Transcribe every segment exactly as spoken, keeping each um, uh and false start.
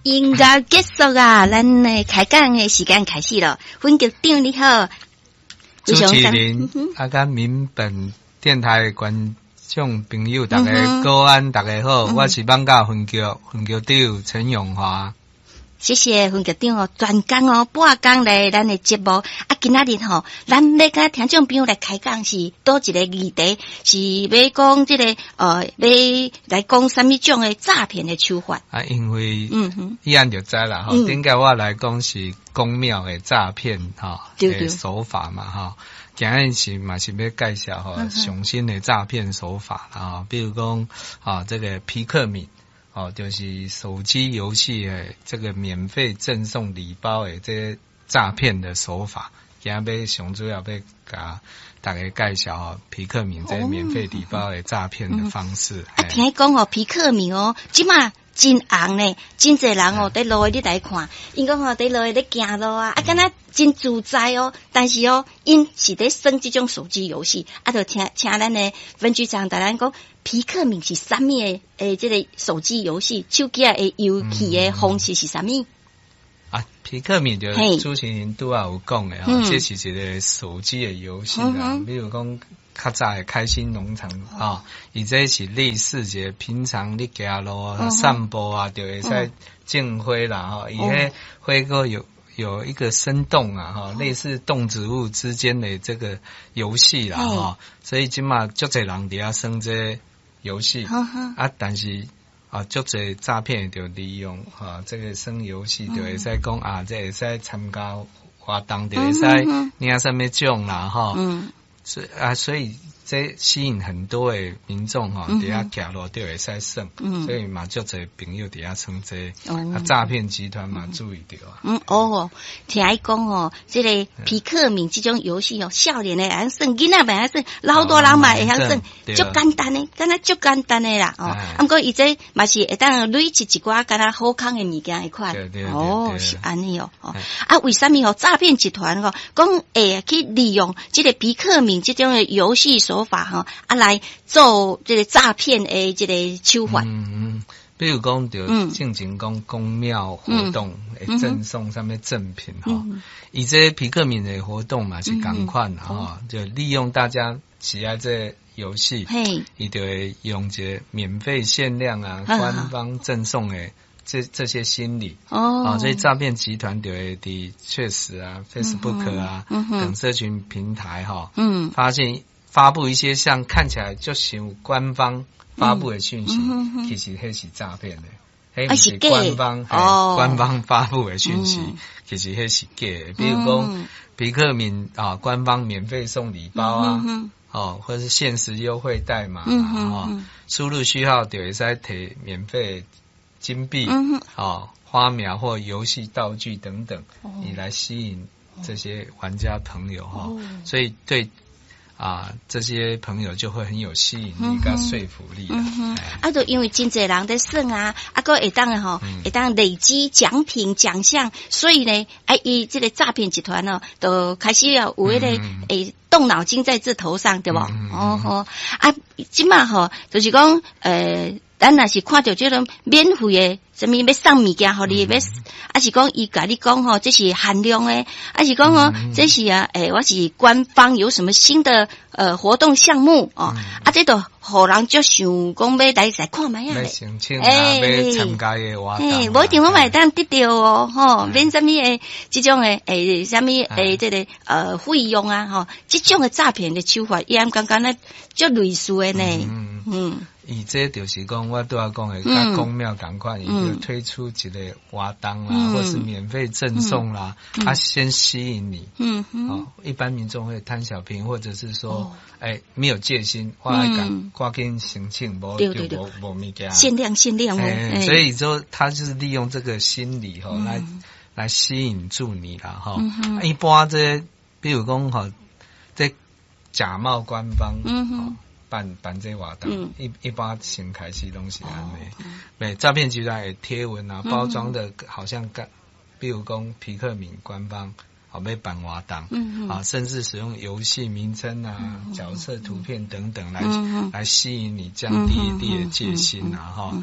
音乐结束啊，咱的开讲的时间开始了。分局长你好， 主持人啊，甲民本电台的观众朋友，大家早安，大家好，我是艋舺分局分局长陈永华。 谢谢分局长哦，专工哦，半工来咱的节目啊，今仔日吼，咱要甲听众朋友来开讲是倒一个议题，是要讲这个呃，要来讲什么种的诈骗的手法啊？因为嗯哼，依然就知啦吼，顶个我来讲是公庙的诈骗哈的手法嘛哈。今日是嘛是要介绍吼上新的诈骗手法啊，比如讲啊这个皮克敏。哦，就是手机游戏诶，这个免费赠送礼包诶，这些诈骗的手法，今日要上主要要甲大家介绍哦，皮克敏这免费礼包诶诈骗的方式。 啊，听讲哦，皮克敏哦，即马真红呢，真侪人哦，伫路诶你来看，因讲吼伫路诶咧行路啊，啊，敢若真自在哦。但是哦，因是伫耍即种手机游戏，啊，就请请咱诶分局长甲咱讲。皮克敏是啥物诶？诶，这个手机游戏、手机诶游戏诶方式是啥物？ 啊，皮克敏就主持人拄啊有讲诶吼，这是一个手机诶游戏啦。比如讲较早诶开心农场啊，伊这是类似一个平常你行路啊、散步啊，就会使种花啦吼，伊迄花个有。有一个生动啊哈，类似动植物之间的这个游戏啦哈，所以今嘛足侪人伫遐耍这游戏啊，但是啊足侪诈骗就利用哈这个耍游戏就会使讲啊，这会使参加活动就会使领什么奖啦哈，所以啊所以。这吸引很多的民众哈，伫遐行路就会使耍，所以嘛，足侪朋友伫遐耍这，啊，诈骗集团嘛注意到啊。 嗯哦，听伊讲哦，这个皮克敏这种游戏哦，少年的会耍，囡仔嘛会耍，老大人嘛会晓耍，足简单的，敢若足简单的啦哦。啊，不过伊这嘛是会当累积一寡敢若好康的物件一块。哦，是安尼哦。哦，啊，为什么哦诈骗集团哦讲会去利用这个皮克敏这种的游戏手法哈啊来做这个诈骗的这个手法。 嗯嗯，比如讲就进行讲公庙活动会赠送什么赠品哈，以这皮克敏的活动嘛是同款哈，就利用大家喜爱这游戏，伊就会用这免费限量啊，官方赠送的这这些心理哦，啊，所以诈骗集团就会伫确实啊 ，Facebook 啊等社群平台哈，嗯，发现。发布一些像看起来就像官方发布的讯息，嗯嗯、其实迄是诈骗的，迄不是官方、哦、官方发布的讯息，嗯、其实迄是假的。比如讲、嗯、皮克敏啊，官方免费送礼包啊，嗯、哦，或是限时优惠代码啊，嗯哦、输入序号就会使摕免费金币，嗯、哦，花苗或游戏道具等等，你、哦、来吸引这些玩家朋友哈、哦哦，所以对。啊，这些朋友就会很有吸引力跟说服力啦。嗯哎、 啊，就因为真侪人在耍啊，啊个会当吼，会当累积奖品奖项，所以呢，哎、啊，伊这个诈骗集团呢，都开始要有迄个诶动脑筋在这头上，对不？嗯、哦吼，啊，即嘛吼，就是讲，呃，咱若是看到这种免费的。什么要送物件互你，要啊是讲伊甲你讲吼，这是限量诶，啊是讲吼，这是啊，诶，我是官方有什么新的呃活动项目哦，啊这都互人就想讲要来来看卖啊， 要申请啊，要参加诶活动，诶， 无一定我买当得到哦，吼，免什么诶，这种诶诶，什么诶，这个呃费用啊，吼，这种诶诈骗诶手法，伊啱刚刚咧足类似诶呢，嗯。 伊这就是讲，我拄仔讲诶，甲公庙同款，伊、嗯、就推出一个活动啦，嗯、或是免费赠送啦，嗯、啊，先吸引你。嗯嗯、哦，一般民众会贪小便宜，或者是说，哎、哦欸，没有戒心，我来赶赶紧申请，无就无无物件。 限量限量哦、 欸，所以说他就是利用这个心理哈、哦嗯，来来吸引住你啦哈、哦嗯。一般这，比如讲哈，在假冒官方。嗯哼。哦办办这活动，嗯、一一般先开始东西安尼，对诈骗集团的贴文啊，包装的好像干，比如讲皮克敏官方好要办活动，嗯、啊，甚至使用游戏名称啊、嗯、角色图片等等来、嗯、来吸引你，降低一定的戒心啊，哈、嗯。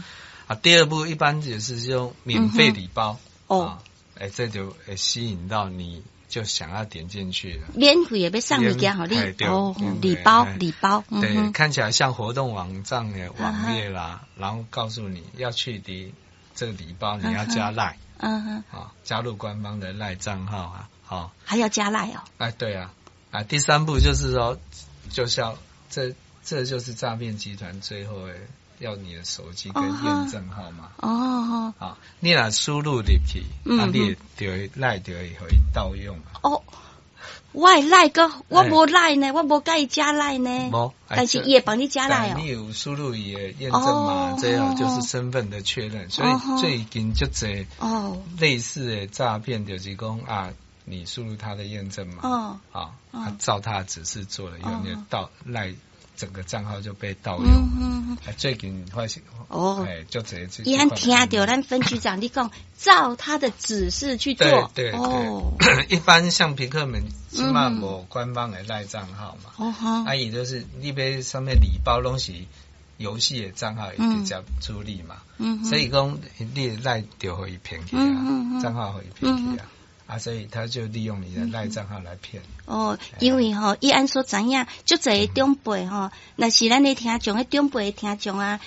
啊，第二步一般也是用免费礼包、 嗯、 哦，哎、欸，这就会吸引到你，就想要点进去了。 免费也被上物件好你哦，礼包礼包， 对、 嗯， 看起来像活动网站的网页啦，嗯、然后告诉你要去的这个礼包，你要加赖， 嗯哼， 啊、哦，加入官方的赖账号啊，好、哦， 还要加赖哦。 哎，对啊，啊，第三步就是说，就像这这就是诈骗集团最后的。要你的手机跟验证号码哦， 好、哦，你若输入入去，嗯、啊，你就赖就会可以盗用哦，我赖个，我无赖呢，我无介意加赖呢， 无， 但是伊会帮你加赖哦。 你有输入伊的验证码，这样就是身份的确认。所以最近就这哦类似的诈骗就是讲啊，你输入他的验证码，哦，啊，他照他的指示做了以后，你盗赖。整个账号就被盗用，嗯嗯嗯、最近发现哦，哎，就这这。 伊安听到咱分局长你讲，照他的指示去做， 对对对。哦、一般像皮克们起码无官方的赖账号嘛，哦哈，啊伊就是你要上面礼包东西，游戏的账号也比较助力嘛，嗯，所以讲你赖就可以骗去啊，嗯账号可以骗去啊。啊，所以他就利用你的赖账号来骗。 哦，因为吼、哦，伊按说怎样，就这长辈吼，那是咱的听众，迄长辈的听众啊，